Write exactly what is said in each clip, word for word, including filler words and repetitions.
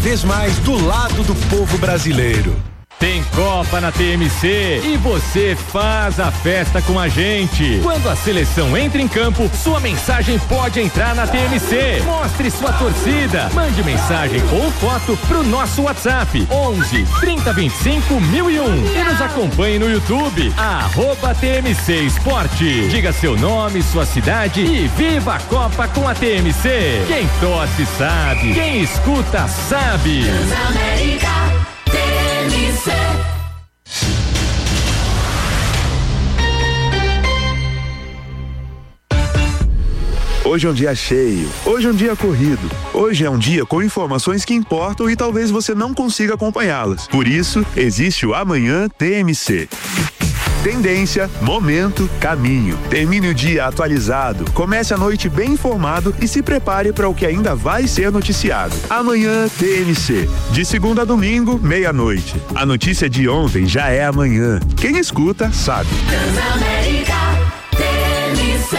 Vez mais do lado do povo brasileiro. Tem Copa na T M C e você faz a festa com a gente. Quando a seleção entra em campo, sua mensagem pode entrar na T M C. Mostre sua torcida. Mande mensagem ou foto pro nosso WhatsApp onze, trinta, vinte e cinco, mil e um e nos acompanhe no YouTube arroba T M C Esporte. Diga seu nome, sua cidade e viva a Copa com a T M C. Quem torce sabe, quem escuta sabe. Transamérica. Hoje é um dia cheio, hoje é um dia corrido, hoje é um dia com informações que importam e talvez você não consiga acompanhá-las. Por isso, existe o Amanhã T M C. Tendência, momento, caminho. Termine o dia atualizado, comece a noite bem informado e se prepare para o que ainda vai ser noticiado. Amanhã T M C, de segunda a domingo, meia-noite. A notícia de ontem já é amanhã. Quem escuta, sabe. Transamérica T M C.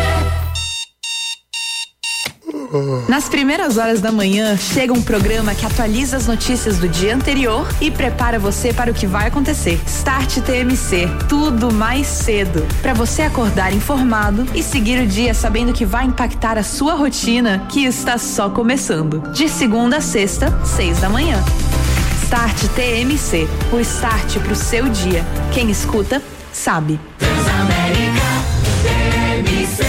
Nas primeiras horas da manhã, chega um programa que atualiza as notícias do dia anterior e prepara você para o que vai acontecer. Start T M C, tudo mais cedo. Para você acordar informado e seguir o dia sabendo que vai impactar a sua rotina, que está só começando. De segunda a sexta, seis da manhã. Start T M C, o start pro seu dia. Quem escuta, sabe. Transamérica T M C.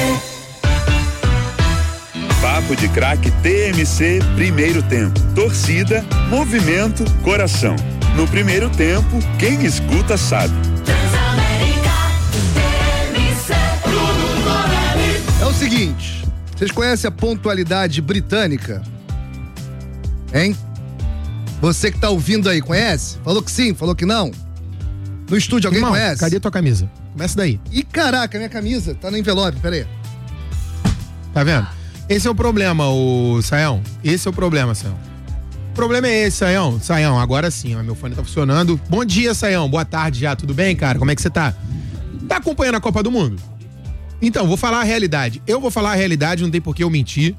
Papo de Craque T M C, primeiro tempo. Torcida, movimento, coração. No primeiro tempo, quem escuta sabe. Transamérica T M C. Bruno Morelli. É o seguinte, vocês conhecem a pontualidade britânica? Hein? Você que tá ouvindo aí, conhece? Falou que sim, falou que não? No estúdio, alguém Irmão, conhece? cadê tua camisa? Começa daí. Ih, caraca, minha camisa tá no envelope, peraí. Tá vendo? Esse é o problema, o Saião. Esse é o problema, Saião. O problema é esse, Saião. Saião, agora sim, ó, meu fone tá funcionando. Bom dia, Saião. Boa tarde já, tudo bem, cara? Como é que você tá? Tá acompanhando a Copa do Mundo? Então, vou falar a realidade. Eu vou falar a realidade, não tem por que eu mentir.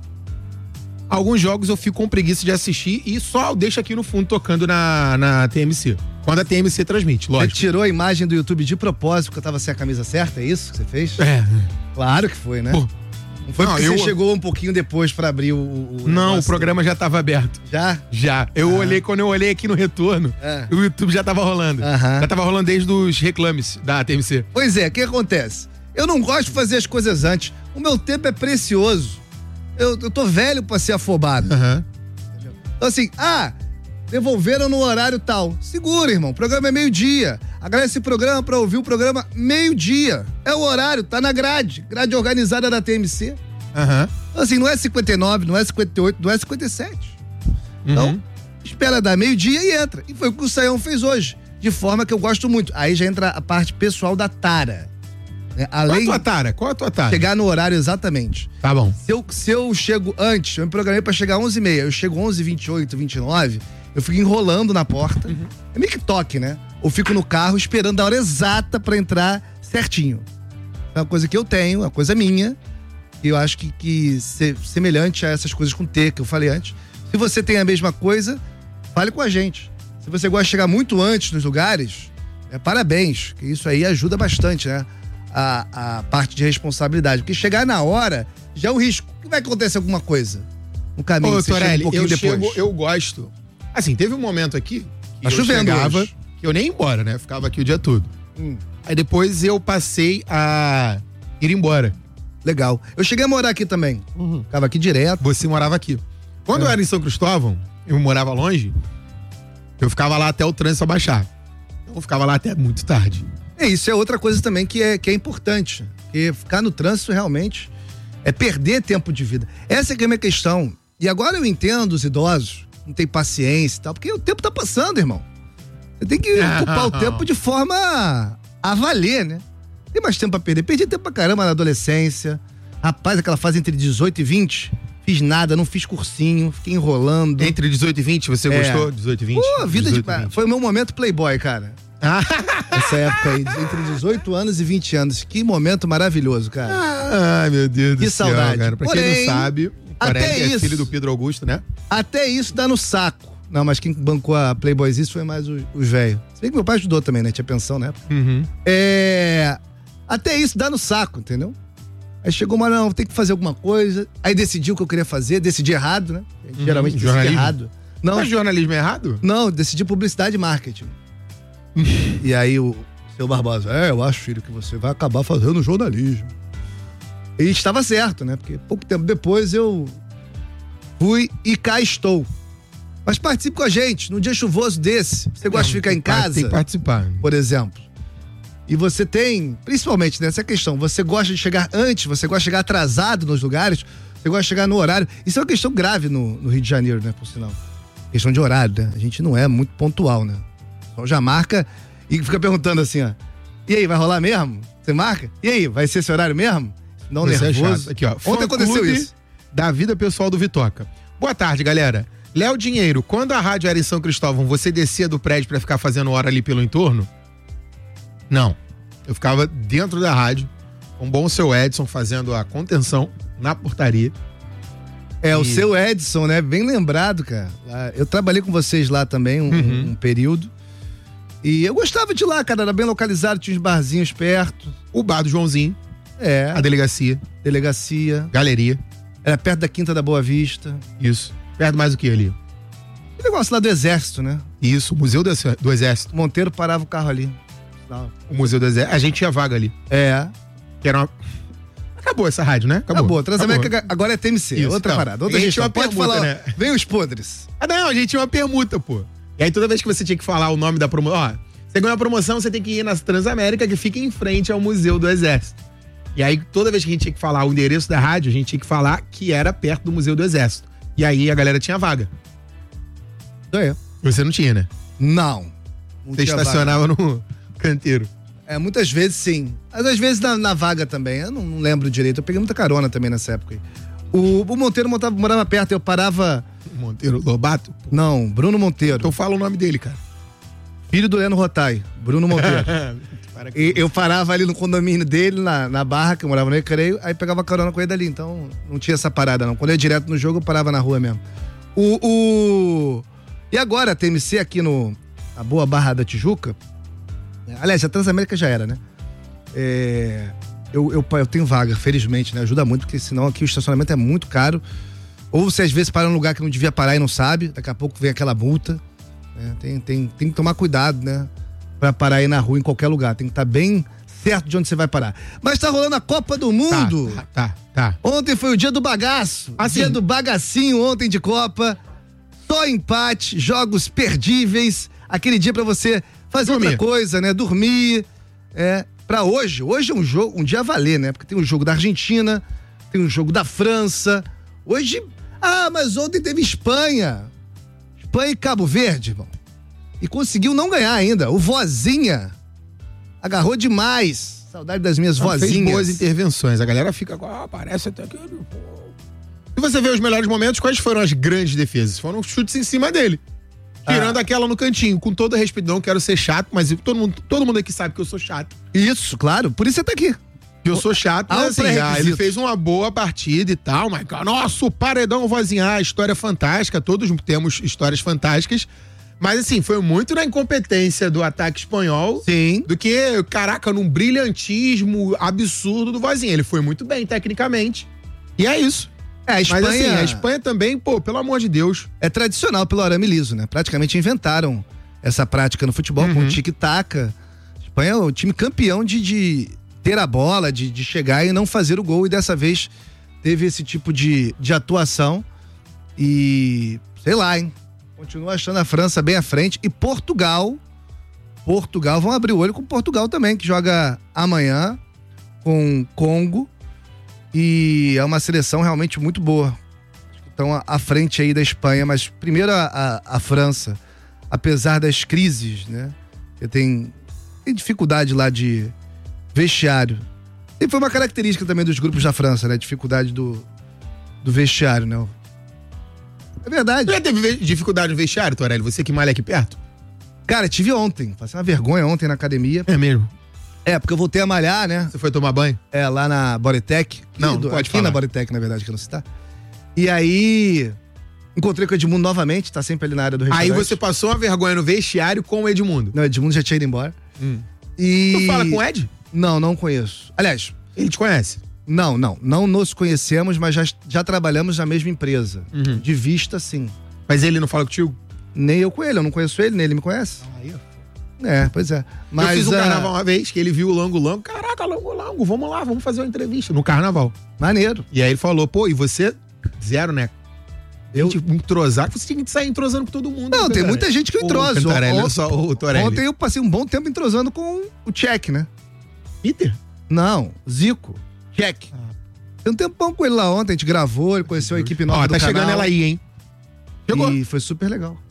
Alguns jogos eu fico com preguiça de assistir e só deixo aqui no fundo tocando na, na T M C. Quando a T M C transmite, lógico. Você tirou a imagem do YouTube de propósito porque eu tava sem a camisa certa, é isso que você fez? É. Claro que foi, né? Pô. Não foi porque Não, eu... você chegou um pouquinho depois pra abrir o, o Não, o programa já tava aberto. Já? Já. Eu ah. olhei, quando eu olhei aqui no retorno, é. o YouTube já tava rolando. Aham. Já tava rolando desde os reclames da T M C. Pois é, o que acontece? Eu não gosto de fazer as coisas antes. O meu tempo é precioso. Eu, eu tô velho pra ser afobado. Uhum. Então assim, ah, devolveram no horário tal. Segura, irmão, o programa é meio-dia. Agora esse programa pra ouvir o programa meio-dia. É o horário, tá na grade. Grade organizada da T M C. Uhum. Então assim, não é cinquenta e nove, não é cinquenta e oito, não é cinquenta e sete. Então, Uhum. espera dar meio-dia e entra. E foi o que o Saião fez hoje. De forma que eu gosto muito. Aí já entra a parte pessoal da tara. Né? Além Qual a tua tara? Qual a tua tara? chegar no horário exatamente. Tá bom. Se eu, se eu chego antes, eu me programei pra chegar às onze e meia, eu chego onze e vinte e oito, vinte e nove, eu fico enrolando na porta. Uhum. É meio que toque, né? Ou fico no carro esperando a hora exata pra entrar certinho. É uma coisa que eu tenho, uma coisa minha, e eu acho que, que se, semelhante a essas coisas com T, que eu falei antes. Se você tem a mesma coisa, fale com a gente. Se você gosta de chegar muito antes nos lugares, é, parabéns, que isso aí ajuda bastante, né? A, a parte de responsabilidade. Porque chegar na hora já é um risco. Que vai acontecer alguma coisa no caminho. Ô, você chega Torelli, um pouquinho eu depois. chego, eu gosto. Assim, teve um momento aqui que Tá eu chovendo chegava, hoje. que eu nem ia embora, né? Ficava aqui o dia todo. Hum. Aí depois eu passei a ir embora. Legal. Eu cheguei a morar aqui também. Uhum. Ficava aqui direto. Você morava aqui. Quando É. eu era em São Cristóvão, eu morava longe, eu ficava lá até o trânsito abaixar. Então eu ficava lá até muito tarde. É, isso é outra coisa também que é, que é importante. Porque ficar no trânsito realmente é perder tempo de vida. Essa é que é a minha questão. E agora eu entendo os idosos, não tem paciência e tal, porque o tempo tá passando, irmão. Você tem que ocupar o tempo de forma a valer, né? Tem mais tempo pra perder. Perdi tempo pra caramba na adolescência. Rapaz, aquela fase entre dezoito e vinte, fiz nada, não fiz cursinho, fiquei enrolando. Entre dezoito e vinte, você É. gostou? dezoito e vinte? Pô, vida dezoito e de... vinte. Foi o meu momento playboy, cara. Essa época aí, entre dezoito anos e vinte anos. Que momento maravilhoso, cara. Ai, meu Deus Que do céu, saudade. cara. Pra Porém, quem não sabe, o até Torelli é isso- filho do Pedro Augusto, né? Até isso dá no saco. Não, mas quem bancou a Playboyzice foi mais os os velhos. Se bem que meu pai ajudou também, né? Tinha pensão, né? Uhum. É... Até isso dá no saco, entendeu? Aí chegou uma, não, tem que fazer alguma coisa. Aí decidi o que eu queria fazer, decidi errado, né? Uhum. Geralmente decidi Jornalismo? errado. Não, Mas jornalismo é errado? não, decidi publicidade e marketing. E aí o seu Barbosa, é, eu acho, filho, que você vai acabar fazendo jornalismo. E estava certo, né? Porque pouco tempo depois eu fui e cá estou. Mas participe com a gente, num dia chuvoso desse. Você gosta de ficar em casa? Tem que participar. Por exemplo. E você tem, principalmente nessa questão, você gosta de chegar antes, você gosta de chegar atrasado nos lugares, você gosta de chegar no horário. Isso é uma questão grave no, no Rio de Janeiro, né, por sinal. Questão de horário, né? A gente não é muito pontual, né? Então já marca e fica perguntando assim, ó. E aí, vai rolar mesmo? Você marca? E aí, vai ser esse horário mesmo? Não, Você é nervoso. chato. Aqui, ó. Ontem aconteceu Fã-clube isso. Da vida pessoal do Vitoca. Boa tarde, galera. Léo Dinheiro, quando a rádio era em São Cristóvão, você descia do prédio pra ficar fazendo hora ali pelo entorno? Não. Eu ficava dentro da rádio, com o bom seu Edson fazendo a contenção na portaria. É, o E- seu Edson, né? Bem lembrado, cara. Lá- Eu trabalhei com vocês lá também um, Uhum. um período. E eu gostava de lá, cara. Era bem localizado, tinha uns barzinhos perto. O bar do Joãozinho, É, a delegacia, delegacia. galeria, Era perto da Quinta da Boa Vista. isso. Perto mais do que ali? O negócio lá do Exército, né? Isso, o Museu do Ex- do Exército. O Monteiro parava o carro ali. Não. O Museu do Exército. A gente tinha vaga ali. É. Que era uma... Acabou essa rádio, né? Acabou. Acabou. Transamérica agora é T M C. Isso, outra não. parada. Outra A gente gestão. tinha uma Pode permuta, falar. né? Ó, vem os podres. Ah, não, a gente tinha uma permuta, pô. E aí toda vez que você tinha que falar o nome da promoção, ó, você ganhou a promoção, você tem que ir na Transamérica, que fica em frente ao Museu do Exército. E aí toda vez que a gente tinha que falar o endereço da rádio, a gente tinha que falar que era perto do Museu do Exército. E aí a galera tinha vaga. Então é. Você não tinha, né? Não. Não Você tinha estacionava no canteiro. vaga. É, muitas vezes sim. Mas às vezes na, na vaga também. Eu não, não lembro direito. Eu peguei muita carona também nessa época aí. O, o Monteiro montava, morava perto, eu parava. Monteiro Lobato? Pô. Não, Bruno Monteiro. Então fala o nome dele, cara. Filho do Leno Rotai, Bruno Monteiro. Para que- E eu parava ali no condomínio dele, na, na barra, que eu morava no Recreio, aí pegava carona com ele dali. Então não tinha essa parada, não. Quando eu ia direto no jogo, eu parava na rua mesmo. O. o... E agora, a T M C aqui no. A boa Barra da Tijuca. né? Aliás, a Transamérica já era, né? É, eu, eu, eu tenho vaga, felizmente, né? Ajuda muito, porque senão aqui o estacionamento é muito caro. Ou você às vezes para num lugar que não devia parar e não sabe, daqui a pouco vem aquela multa. né? Tem, tem, tem que tomar cuidado, né? Pra parar aí na rua, em qualquer lugar. Tem que estar bem certo de onde você vai parar. Mas tá rolando a Copa do Mundo. Tá, tá, tá. Ontem foi o dia do bagaço. Ah, dia sim. do bagacinho ontem de Copa. Só empate, jogos perdíveis. Aquele dia pra você fazer Dormir. outra coisa, né? Dormir. É, pra hoje. Hoje é um jogo, um dia a valer, né? Porque tem um jogo da Argentina, tem um jogo da França. Hoje. Ah, mas ontem teve Espanha. Espanha e Cabo Verde, irmão. E conseguiu não ganhar ainda. O Vozinha agarrou demais. Saudade das minhas Não, fez vozinhas. boas intervenções. A galera fica com, ah, parece até que... Se você vê os melhores momentos, quais foram as grandes defesas? Foram chutes em cima dele. Tirando Ah. aquela no cantinho. Com todo respeito, não quero ser chato, mas todo mundo, todo mundo aqui sabe que eu sou chato. Isso, claro. Por isso você tá aqui. Que eu sou chato, Há um mas assim, ah, pré-requisito. ele fez uma boa partida e tal, mas, nossa, o paredão vozinhar, história fantástica, todos temos histórias fantásticas. Mas assim, foi muito na incompetência do ataque espanhol. Sim. Do que, caraca, num brilhantismo absurdo do vozinho. Ele foi muito bem, tecnicamente. E é isso. É, a Espanha, Mas assim, a Espanha também, pô, pelo amor de Deus. é tradicional pelo arame liso, né? Praticamente inventaram essa prática no futebol com o tic-tac. A Espanha é o time campeão de, de ter a bola, de, de chegar e não fazer o gol. E dessa vez teve esse tipo de, de atuação. E, sei lá, hein? Continuo achando a França bem à frente. E Portugal, Portugal, vão abrir o olho com Portugal também, que joga amanhã com Congo. E é uma seleção realmente muito boa. Estão à- à frente aí da Espanha, mas primeiro a, a, a França, apesar das crises, né? Porque tem, tem dificuldade lá de vestiário. E foi uma característica também dos grupos da França, né? Dificuldade do, do vestiário, né? É verdade. Tu já teve ve- dificuldade no vestiário, Torelli? Você que malha aqui perto? Cara, tive ontem. Passei uma vergonha ontem na academia. É mesmo. É, porque eu voltei a malhar, né? Você foi tomar banho? É, lá na Bodytech. Não, Aqui não pode aqui falar. na Bodytech, na verdade, que não citar. E aí, Encontrei com o Edmundo novamente, tá sempre ali na área do Aí restaurante. você passou uma vergonha no vestiário com o Edmundo. Não, o Edmundo já tinha ido embora. Hum. E... Tu fala com o Ed? Não, não conheço. Aliás, Ele te conhece? não, não. Não nos conhecemos, mas já, já trabalhamos na mesma empresa. Uhum. De vista, sim. Mas ele não fala contigo? Nem eu com ele, eu não conheço ele, nem ele me conhece. Aí, ó. É, pois é. Mas, eu fiz um ah, carnaval uma vez que ele viu o Lango Lango. Caraca, Lango Lango, vamos lá, vamos fazer uma entrevista no carnaval. Maneiro. E aí ele falou, pô, e você? Zero, né? Eu- Gente, entrosar, você tinha que sair entrosando com todo mundo. Não, né, tem Cantarelli? muita gente que eu O entroso. Cantarelli, Ont- olha só, o Torelli. Ontem eu passei um bom tempo entrosando com o Check, né? Peter? Não, Zico. Check. Tem um tempão com ele lá ontem, a gente gravou, ele conheceu a equipe nova Ó, do tá canal. chegando ela aí, hein? Chegou. E foi super legal.